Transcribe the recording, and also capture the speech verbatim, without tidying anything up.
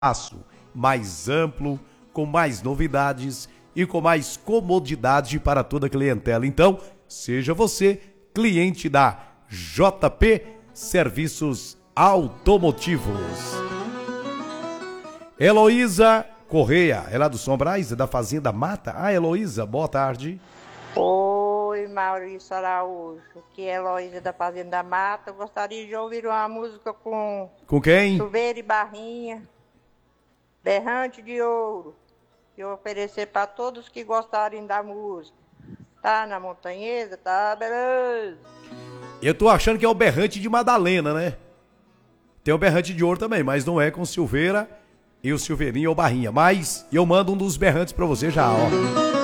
espaço mais amplo, com mais novidades e com mais comodidade para toda a clientela. Então, seja você cliente da J P Serviços Automotivos. Heloísa Correia, ela é do Sombrais, é da Fazenda Mata. Ah, Heloísa, boa tarde. Oi, Maurício Araújo, que é Heloísa da Fazenda Mata. Eu gostaria de ouvir uma música com... Com quem? Chuveiro e Barrinha, Berrante de Ouro, e oferecer para todos que gostarem da música. Tá na Montanhesa? Tá, beleza. Eu tô achando que é o Berrante de Madalena, né? Tem o Berrante de Ouro também, mas não é com Silveira e o Silveirinho ou Barrinha. Mas eu mando um dos berrantes pra você já, ó.